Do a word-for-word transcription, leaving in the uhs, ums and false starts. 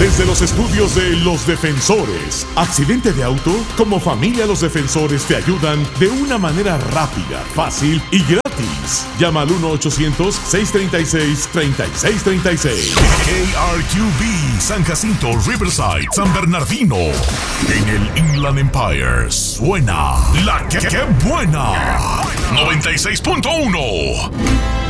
Desde los estudios de Los Defensores. ¿Accidente de auto? Como familia Los Defensores te ayudan de una manera rápida, fácil y gratis. Llama al uno ochocientos, seiscientos treinta y seis, treinta y seis treinta y seis. K R Q B, San Jacinto, Riverside, San Bernardino. En el Inland Empire suena la que, que buena. noventa y seis punto uno.